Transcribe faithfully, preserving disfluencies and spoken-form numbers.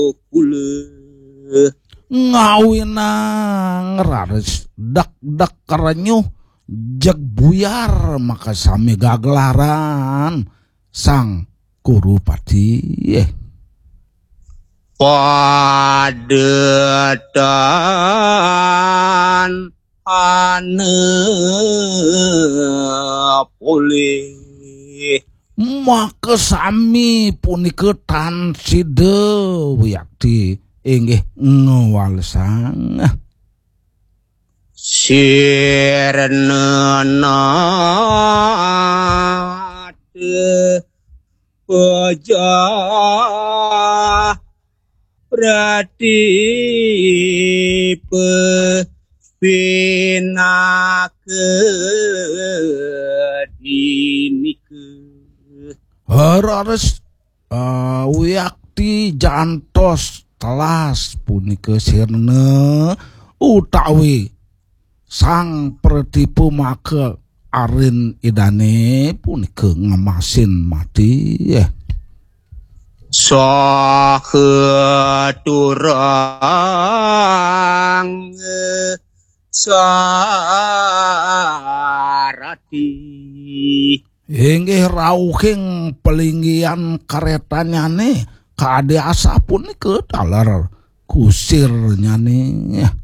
kule ngawina ngeraris dak dak kerenyu jeg buyar maka sami gagelaran sang Kurupati eh. padetan ane pole maka sami puniketan side wiyakti inggih ngewalesang sirnenate pejah berarti pinake dinike harares uh, wiyakti jantos telas punike sirne utawi sang Pratipu maka arin idane punike ngemasin mati eh. saketurang sarati inggih rauhing pelinggian karetanyane kade asa punike dalar kusirnyane